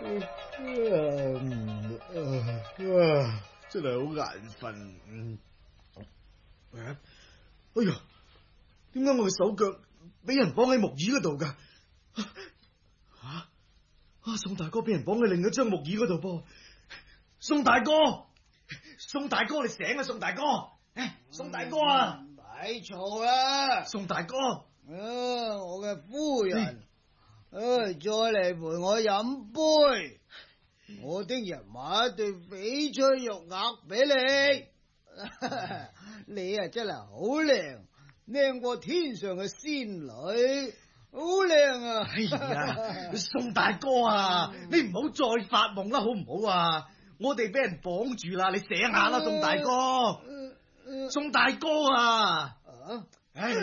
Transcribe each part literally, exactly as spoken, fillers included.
真係好眼瞓。嗯，哎呀，點解我嘅手腳俾人綁喺木椅嗰度噶？吓、啊，啊，宋大哥俾人綁喺另一張木椅嗰度噃。宋大哥，宋大哥，你醒啊！宋大哥，誒，宋大哥啊！ 唔使嘈啦， 宋大哥， 啊，我嘅夫人，唉、啊，再嚟陪我飲杯，我聽日買一對翡翠玉鈪俾你，你啊真係好靚，靚過天上嘅仙女，好靚啊！ 哎呀，宋大哥啊，你唔好再發夢啦，好唔好啊？我哋俾人綁住啦，你醒下啦，宋大哥，宋大哥啊！唉，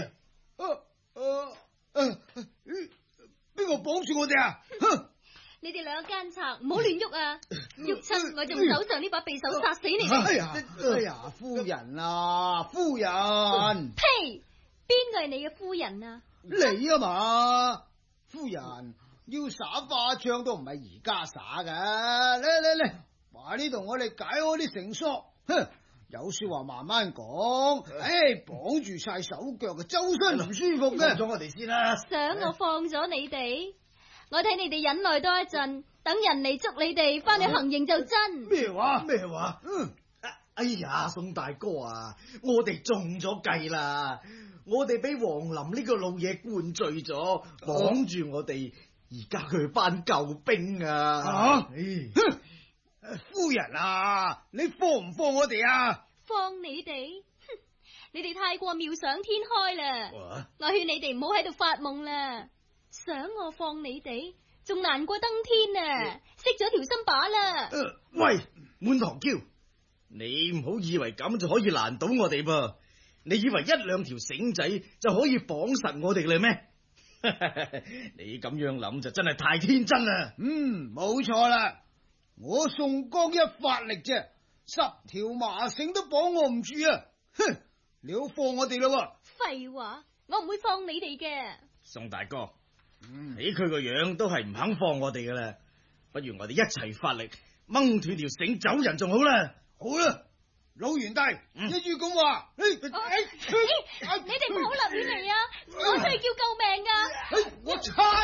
邊個綁住我哋啊？哼！ 你哋兩個奸賊，唔好亂喐啊！喐親我就用手上呢把匕首殺死你哋！ 哎呀，哎呀，夫人啊，夫人！ 呸！邊個係你嘅夫人啊？ 你啊嘛，夫人要耍花槍都唔係而家耍噶，嚟嚟嚟，話呢度我哋解開啲繩索，哼！有說話慢慢講，唉，綁住晒手腳嘅，周身唔舒服嘅。 放咗我哋先啦。 想我放咗你哋？我睇你哋忍耐多一陣，等人嚟捉你哋，翻去行刑就真。 咩話？ 咩話？嗯，哎呀，宋大哥啊，我哋中咗計啦！我哋俾王林呢個老嘢灌醉咗，綁住我哋，而家佢班救兵啊！ 啊！哼！夫人啊，你放唔放我哋啊？ 放你哋？哼！你哋太過妙想天開啦！ 哇我勸你哋唔好喺度發夢啦。想我放你哋，仲難過登天啊！識咗條心把啦！ 呃、喂，滿堂嬌，你唔好以為咁就可以難倒我哋噃？你以為一兩條繩仔就可以綁實我哋啦咩？你咁樣諗就真係太天真啦！ 嗯，冇錯啦。我宋江一發力啫，十條麻繩都綁我唔住啊！哼，你好放我哋咯？ 廢話，我唔會放你哋嘅。 宋大哥，嗯，睇佢個樣都係唔肯放我哋噶啦，不如我哋一齊發力掹斷條繩走人仲好啦。 好啦，老元帝，嗯、一於咁話，誒、 哦哎哎、你哋唔好立亂嚟啊！我出去叫救命噶！ 哎、我猜，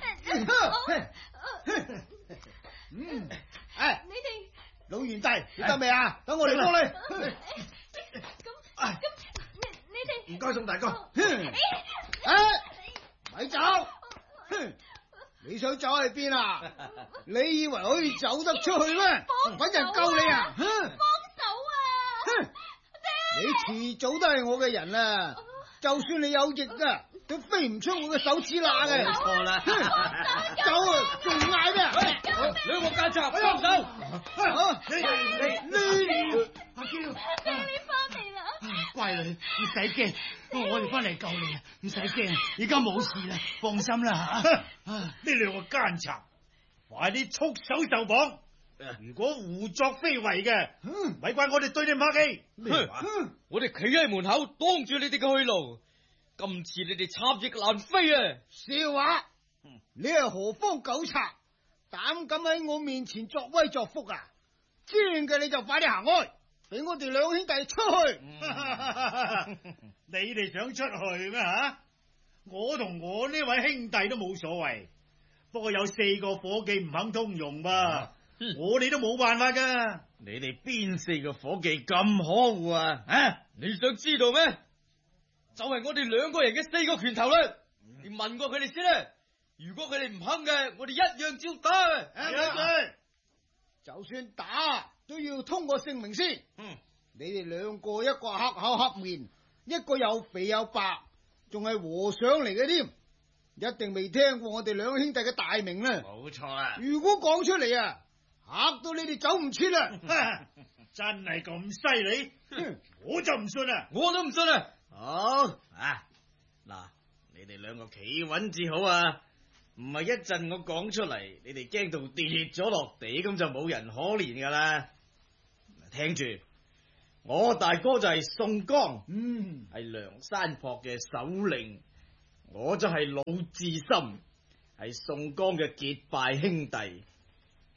嗯， 哎， 你哋老元帝，你得未啊？等我嚟幫你。 咁咁，你你哋唔該，宋大哥。 哎，咪走！哼，你想走去邊啊？你以為可以走得出去咩？搵人救你啊！ 幫手啊！ 哼，你遲早都係我嘅人啊！就算你有翼啊，都飛唔出我嘅手指罅嘅。 冇錯啦， 走啊！仲嗌咩？ 兩個奸賊，幫手！ 你你你阿嬌， 你翻嚟啦！ 乖女，唔使驚，我哋翻嚟救你啊！唔使驚，而家冇事啦，放心啦吓。 呢兩個奸賊，快啲束手就綁！如果胡作非為嘅，咪怪我哋對你唔客氣。 我哋企喺門口擋住你哋嘅去路，今次你哋插翼難飛啊！ 笑話，你係何方狗賊，膽敢喺我面前作威作福啊！知嘅你就快啲行開，俾我哋兩兄弟出去。 你哋想出去咩吓？我同我呢位兄弟都冇所謂，不過有四個伙計唔肯通融噃。我哋都冇辦法噶。 你哋邊四個伙計咁可惡啊？啊！ 你想知道咩？就係、是、我哋兩個人嘅四個拳頭啦。你問過佢哋先啦。如果佢哋唔肯嘅，我哋一樣照打。 係啊，就算打都要通過姓名先。嗯，你哋兩個一個黑口黑面，一個又肥又白，仲係和尚嚟嘅添，一定未聽過我哋兩兄弟嘅大名啦。 冇錯啦。 如果講出嚟啊！嚇到你哋走唔切啦！ 真係咁犀利，我就唔信啦， 我都唔信啊！ 好啊，嗱，你哋兩個企穩至好啊，唔係一陣我講出嚟，你哋驚到跌咗落地，咁就冇人可憐噶啦。聽住，我大哥就係宋江，嗯，係梁山泊嘅首領，我就係魯智深，係宋江嘅結拜兄弟。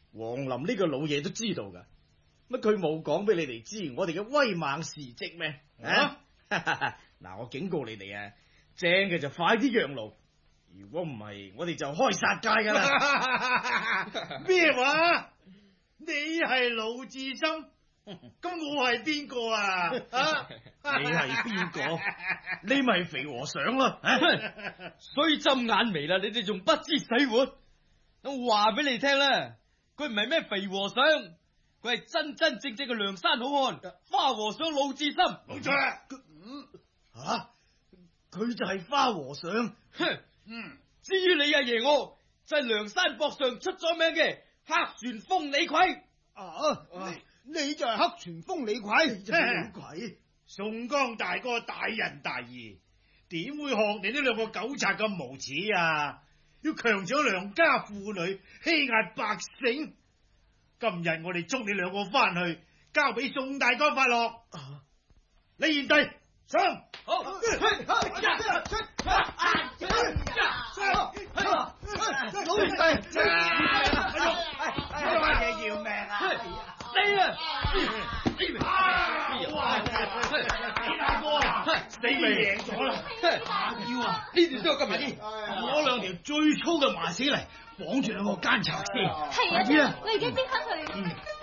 王林呢個老嘢都知道噶，乜佢冇講俾你哋知我哋嘅威猛事跡咩？啊！嗱，我警告你哋啊，正嘅就快啲讓路，如果唔係，我哋就開殺戒噶啦！ 咩話？你係魯智深？咁我係邊個啊？啊！ 你係邊個？你咪肥和尚咯！ 衰針眼眉啦，你哋仲不知死活？我話俾你聽啦，佢唔係咩肥和尚，佢係真真正正嘅梁山好漢，花和尚魯智深。 冇錯啦。 吓，佢就係花和尚。 哼，嗯，至於你阿爺我，就係梁山泊上出咗名嘅黑旋風李逵。 啊，你你就係黑旋風李逵， 李逵， 宋江大哥大仁大義，點會學你呢兩個狗賊咁無恥啊？要強搶良家婦女，欺壓百姓。今日我哋捉你兩個翻去，交俾宋大哥發落。 啊、 李賢弟上。 好， 老爺要命啊！ 死啊！ 李大哥啊，你咪贏咗啦！ 要啊！ 呢段都係今日攞兩條最粗嘅麻繩嚟綁住兩個奸賊先。 係啊，我而家即刻去。